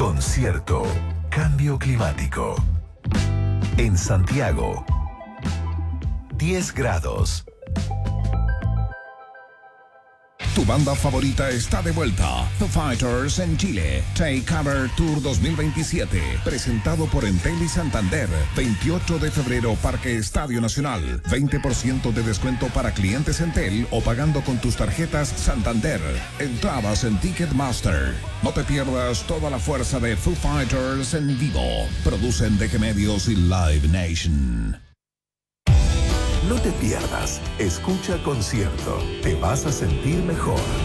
Concierto Cambio Climático. En Santiago, 10 grados. Tu banda favorita está de vuelta. Foo Fighters en Chile. Take Cover Tour 2027. Presentado por Entel y Santander. 28 de febrero, Parque Estadio Nacional. 20% de descuento para clientes Entel o pagando con tus tarjetas Santander. Entradas en Ticketmaster. No te pierdas toda la fuerza de Foo Fighters en vivo. Producen DG Medios y Live Nation. No te pierdas. Escucha Concierto. Te vas a sentir mejor.